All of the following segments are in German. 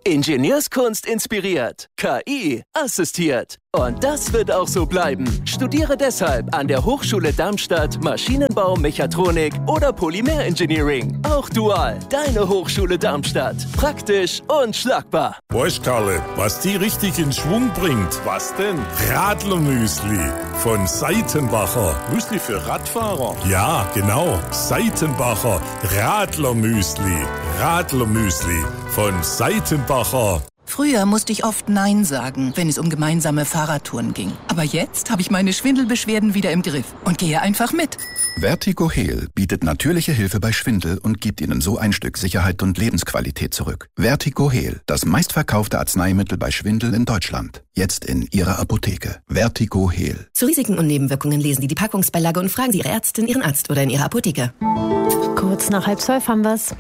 Ingenieurskunst inspiriert, KI assistiert. Und das wird auch so bleiben. Studiere deshalb an der Hochschule Darmstadt Maschinenbau, Mechatronik oder Polymerengineering. Auch dual. Deine Hochschule Darmstadt. Praktisch und schlagbar. Weißt Karle, was die richtig in Schwung bringt? Was denn? Radlermüsli von Seitenbacher. Müsli für Radfahrer? Ja, genau. Seitenbacher Radlermüsli. Radlermüsli von Seitenbacher. Früher musste ich oft Nein sagen, wenn es um gemeinsame Fahrradtouren ging. Aber jetzt habe ich meine Schwindelbeschwerden wieder im Griff und gehe einfach mit. Vertigo Heal bietet natürliche Hilfe bei Schwindel und gibt Ihnen so ein Stück Sicherheit und Lebensqualität zurück. Vertigo Heal, das meistverkaufte Arzneimittel bei Schwindel in Deutschland. Jetzt in Ihrer Apotheke. Vertigo Heal. Zu Risiken und Nebenwirkungen lesen Sie die Packungsbeilage und fragen Sie Ihre Ärztin, Ihren Arzt oder in Ihrer Apotheke. Kurz nach 11:30 haben wir's.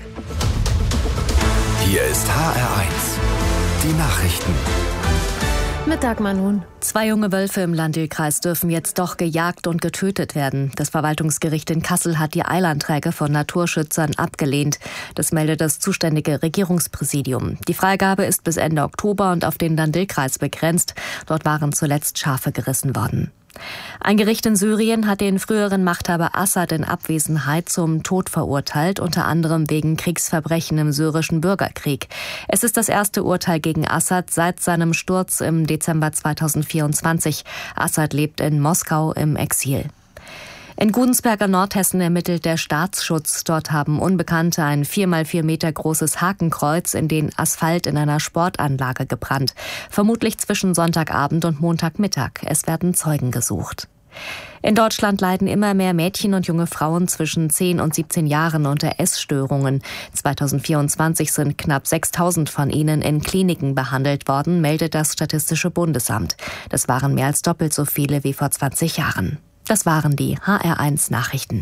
Hier ist HR1. Die Nachrichten. Mit Dagmar nun. 2 junge Wölfe im Landil-Kreis dürfen jetzt doch gejagt und getötet werden. Das Verwaltungsgericht in Kassel hat die Eilanträge von Naturschützern abgelehnt. Das meldet das zuständige Regierungspräsidium. Die Freigabe ist bis Ende Oktober und auf den Landil-Kreis begrenzt. Dort waren zuletzt Schafe gerissen worden. Ein Gericht in Syrien hat den früheren Machthaber Assad in Abwesenheit zum Tod verurteilt, unter anderem wegen Kriegsverbrechen im syrischen Bürgerkrieg. Es ist das erste Urteil gegen Assad seit seinem Sturz im Dezember 2024. Assad lebt in Moskau im Exil. In Gudensberger Nordhessen ermittelt der Staatsschutz. Dort haben Unbekannte ein 4x4 Meter großes Hakenkreuz in den Asphalt in einer Sportanlage gebrannt. Vermutlich zwischen Sonntagabend und Montagmittag. Es werden Zeugen gesucht. In Deutschland leiden immer mehr Mädchen und junge Frauen zwischen 10 und 17 Jahren unter Essstörungen. 2024 sind knapp 6.000 von ihnen in Kliniken behandelt worden, meldet das Statistische Bundesamt. Das waren mehr als doppelt so viele wie vor 20 Jahren. Das waren die HR1 Nachrichten.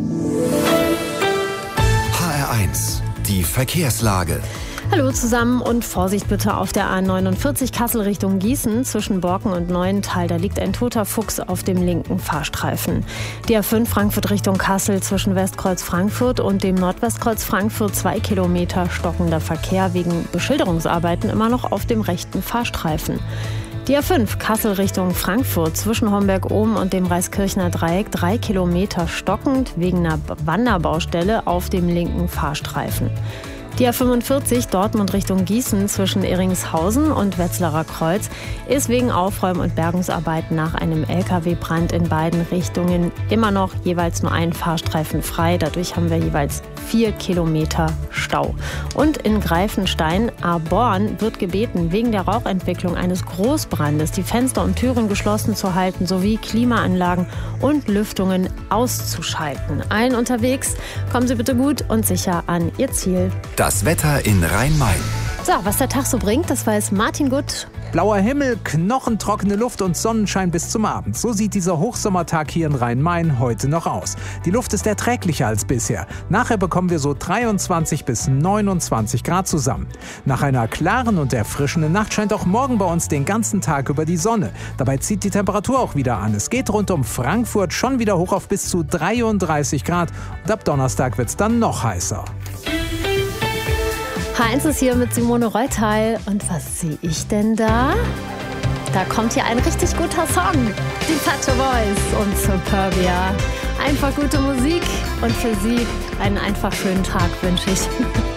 HR1, die Verkehrslage. Hallo zusammen und Vorsicht bitte auf der A49 Kassel Richtung Gießen zwischen Borken und Neuental. Da liegt ein toter Fuchs auf dem linken Fahrstreifen. Die A5 Frankfurt Richtung Kassel zwischen Westkreuz Frankfurt und dem Nordwestkreuz Frankfurt 2 Kilometer stockender Verkehr wegen Beschilderungsarbeiten immer noch auf dem rechten Fahrstreifen. Die A5 Kassel Richtung Frankfurt zwischen Homberg-Ohm und dem Reiskirchner Dreieck 3 Kilometer stockend wegen einer Wanderbaustelle auf dem linken Fahrstreifen. Die A45 Dortmund Richtung Gießen zwischen Iringshausen und Wetzlarer Kreuz ist wegen Aufräum- und Bergungsarbeiten nach einem LKW-Brand in beiden Richtungen immer noch jeweils nur ein Fahrstreifen frei. Dadurch haben wir jeweils 4 Kilometer Stau. Und in Greifenstein-Aborn wird gebeten, wegen der Rauchentwicklung eines Großbrandes die Fenster und Türen geschlossen zu halten sowie Klimaanlagen und Lüftungen auszuschalten. Allen unterwegs, kommen Sie bitte gut und sicher an Ihr Ziel. Das Wetter in Rhein-Main. So, was der Tag so bringt, das weiß Martin Gutt. Blauer Himmel, knochentrockene Luft und Sonnenschein bis zum Abend. So sieht dieser Hochsommertag hier in Rhein-Main heute noch aus. Die Luft ist erträglicher als bisher. Nachher bekommen wir so 23 bis 29 Grad zusammen. Nach einer klaren und erfrischenden Nacht scheint auch morgen bei uns den ganzen Tag über die Sonne. Dabei zieht die Temperatur auch wieder an. Es geht rund um Frankfurt schon wieder hoch auf bis zu 33 Grad. Und ab Donnerstag wird es dann noch heißer. H1 ist hier mit Simone Reutal. Und was sehe ich denn da? Da kommt hier ein richtig guter Song. Die Pet Shop Boys und Superbia. Einfach gute Musik und für Sie einen einfach schönen Tag wünsche ich.